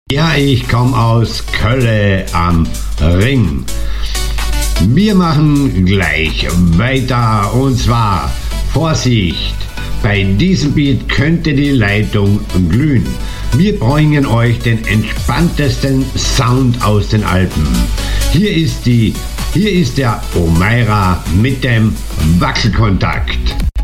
Ja, ich komme aus Kölle am Ring. Wir machen gleich weiter und zwar Vorsicht, bei diesem Beat könnte die Leitung glühen. Wir bringen euch den entspanntesten Sound aus den Alpen. Hier ist der Omeira mit dem Wackelkontakt.